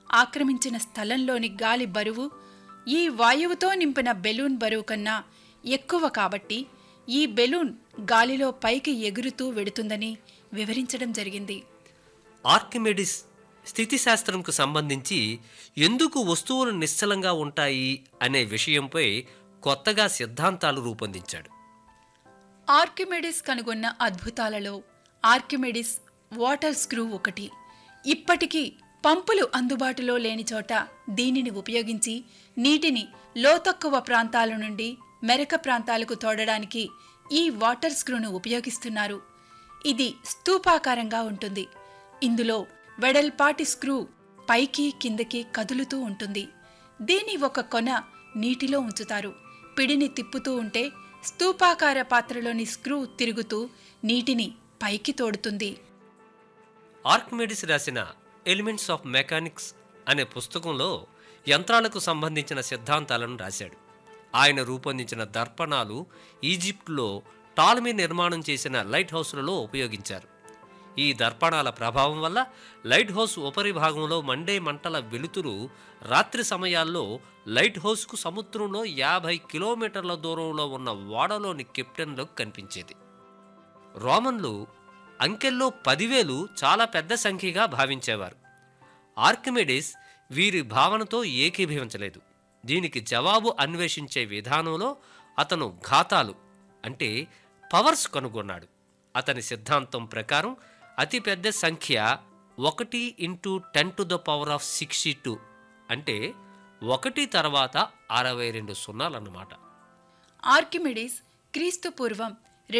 ఆక్రమించిన స్థలంలోని గాలి బరువు ఈ వాయువుతో నింపిన బెలూన్ బరువు కన్నా ఎక్కువ కాబట్టి ఈ బెలూన్ గాలిలో పైకి ఎగురుతూ వెడుతుందని వివరించడం జరిగింది. ఆర్కిమెడిస్ స్థితిశాస్త్రంకు సంబంధించి ఎందుకు వస్తువులు నిశ్చలంగా ఉంటాయి అనే విషయంపై కొత్తగా సిద్ధాంతాలు రూపొందించాడు. ఆర్కిమెడిస్ కనుగొన్న అద్భుతాలలో ఆర్కిమెడిస్ వాటర్ స్క్రూ ఒకటి. ఇప్పటికీ పంపులు అందుబాటులో లేని చోట దీనిని ఉపయోగించి నీటిని లోతక్కువ ప్రాంతాల నుండి మెరక ప్రాంతాలకు తోడడానికి ఈ వాటర్ స్క్రూను ఉపయోగిస్తున్నారు. ఇది స్తూపాకారంగా ఉంటుంది. ఇందులో వెడల్పాటి స్క్రూ పైకి కిందకి కదులుతూ ఉంటుంది. దీని ఒక కొన నీటిలో ఉంచుతారు. పిడిని తిప్పుతూ ఉంటే స్తూపాకార పాత్రలోని స్క్రూ తిరుగుతూ నీటిని పైకి తోడుతుంది. ఆర్కిమెడిస్ రాసిన ఎలిమెంట్స్ ఆఫ్ మెకానిక్స్ అనే పుస్తకంలో యంత్రాలకు సంబంధించిన సిద్ధాంతాలను రాశాడు. ఆయన రూపొందించిన దర్పణాలు ఈజిప్ట్లో టాలమీ నిర్మాణం చేసిన లైట్ హౌస్లలో ఉపయోగించారు. ఈ దర్పణాల ప్రభావం వల్ల లైట్ హౌస్ ఉపరి భాగంలో మండే మంటల వెలుతురు రాత్రి సమయాల్లో లైట్ హౌస్కు సముద్రంలో 50 కిలోమీటర్ల దూరంలో ఉన్న ఓడలోని కెప్టెన్లకు కనిపించేది. రోమన్లు అంకెల్లో 10,000 చాలా పెద్ద సంఖ్యగా భావించేవారు. ఆర్కిమెడిస్ వీరి భావనతో ఏకీభవించలేదు. దీనికి జవాబు అన్వేషించే విధానంలో అతను ఘాతాలు అంటే పవర్స్ కనుగొన్నాడు. అతని సిద్ధాంతం ప్రకారం అతిపెద్ద సంఖ్య 1 × 10⁻62 అంటే 1 తర్వాత 62 సున్నాలన్నమాట. ఆర్కిమెడిస్ క్రీస్తు పూర్వం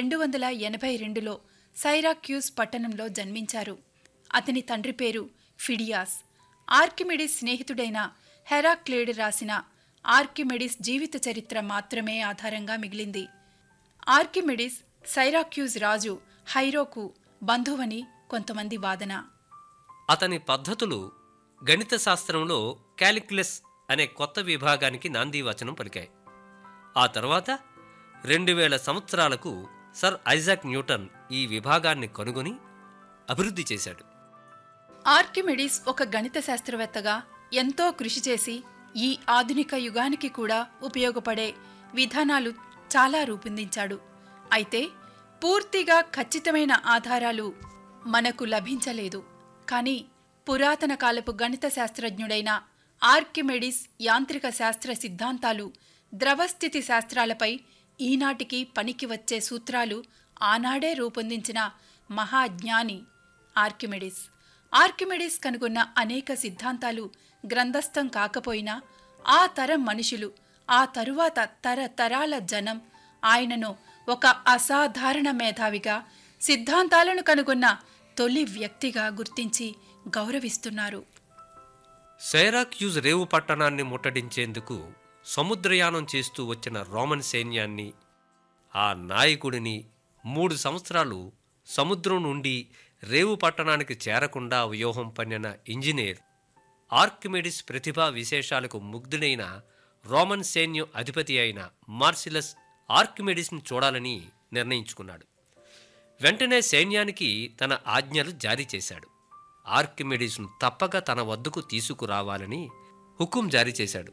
282లో సైరాక్యూస్ పట్టణంలో జన్మించారు. అతని తండ్రి పేరు ఫిడియాస్. ఆర్కిమెడిస్ స్నేహితుడైన హెరాక్లేడ్ రాసిన ఆర్కిమెడిస్ జీవిత చరిత్ర మాత్రమే ఆధారంగా మిగిలింది. ఆర్కిమెడిస్ సైరాక్యూస్ రాజు హైరోకు బంధువని కొంతమంది వాదన. అతని పద్ధతులు గణిత శాస్త్రంలో క్యాలిక్యులస్ అనే కొత్త విభాగానికి నాందీవచనం పలికాయి. ఆ తర్వాత 2000 సంవత్సరాలకు సర్ ఐజాక్ న్యూటన్ ఈ విభాగాన్ని కనుగొని అభివృద్ధి చేశాడు. ఆర్కిమెడిస్ ఒక గణిత శాస్త్రవేత్తగా ఎంతో కృషి చేసి ఈ ఆధునిక యుగానికి కూడా ఉపయోగపడే విధానాలు చాలా రూపొందించాడు. అయితే పూర్తిగా ఖచ్చితమైన ఆధారాలు మనకు లభించలేదు. కానీ పురాతన కాలపు గణిత శాస్త్రజ్ఞుడైన ఆర్కిమెడిస్ యాంత్రిక శాస్త్ర సిద్ధాంతాలు, ద్రవస్థితి శాస్త్రాలపై ఈనాటికి పనికి వచ్చే సూత్రాలు ఆనాడే రూపొందించిన మహాజ్ఞాని ఆర్కిమెడిస్. ఆర్కిమెడిస్ కనుగొన్న అనేక సిద్ధాంతాలు గ్రంథస్థం కాకపోయినా ఆ తరం మనుషులు, ఆ తరువాత తరతరాల జనం ఆయనను ఒక అసాధారణ మేధావిగా, సిద్ధాంతాలను కనుగొన్న తొలి వ్యక్తిగా గుర్తించి గౌరవిస్తున్నారు. సైరాక్యూజ్ రేవు పట్టణాన్ని ముట్టడించేందుకు సముద్రయానం చేస్తూ వచ్చిన రోమన్ సైన్యాన్ని, ఆ నాయకుడిని 3 సంవత్సరాలు సముద్రం నుండి రేవు పట్టణానికి చేరకుండా వ్యూహం పన్నిన ఇంజనీర్ ఆర్కిమెడిస్ ప్రతిభా విశేషాలకు ముగ్ధుడైన రోమన్ సైన్యం అధిపతి అయిన మార్సిలస్ ఆర్కిమెడిస్ను చూడాలని నిర్ణయించుకున్నాడు. వెంటనే సైన్యానికి తన ఆజ్ఞలు జారీ చేశాడు. ఆర్కిమెడిస్ను తప్పక తన వద్దకు తీసుకురావాలని హుకుం జారీ చేశాడు.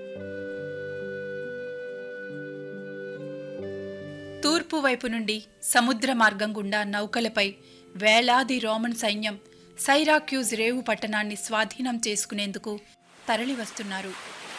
తూర్పు వైపు నుండి సముద్ర మార్గం గుండా నౌకలపై వేలాది రోమన్ సైన్యం సైరాక్యూజ్ రేవు పట్టణాన్ని స్వాధీనం చేసుకునేందుకు తరలివస్తున్నారు.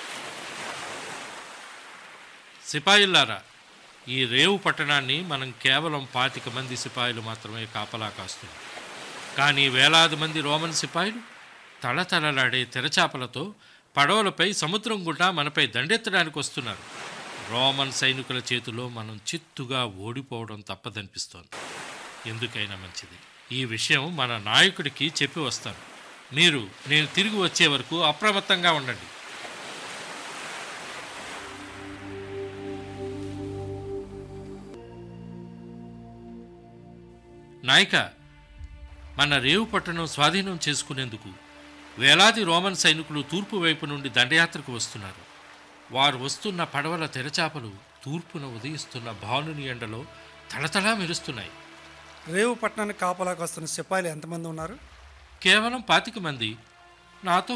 సిపాయిల్లారా, ఈ రేవు పట్టణాన్ని మనం కేవలం 25 మంది సిపాయిలు మాత్రమే కాపలా కాస్తున్నాం. కానీ వేలాది మంది రోమన్ సిపాయిలు తళతళలాడే తెరచాపలతో పడవలపై సముద్రం గుండా మనపై దండెత్తడానికి వస్తున్నారు. రోమన్ సైనికుల చేతిలో మనం చిత్తుగా ఓడిపోవడం తప్పదనిపిస్తోంది. ఎందుకైనా మంచిది ఈ విషయం మన నాయకుడికి చెప్పి వస్తాను. మీరు నేను తిరిగి వచ్చే వరకు అప్రమత్తంగా ఉండండి. నాయక, మన రేవు పట్టణం స్వాధీనం చేసుకునేందుకు వేలాది రోమన్ సైనికులు తూర్పు వైపు నుండి దండయాత్రకు వస్తున్నారు. వారు వస్తున్న పడవల తెరచాపలు తూర్పున ఉదయిస్తున్న భానుని ఎండలో తళతళా మెరుస్తున్నాయి. రేవు పట్టణానికి కాపలాకు వస్తున్న సిపాయిలు ఎంతమంది ఉన్నారు? కేవలం 25 మంది. నాతో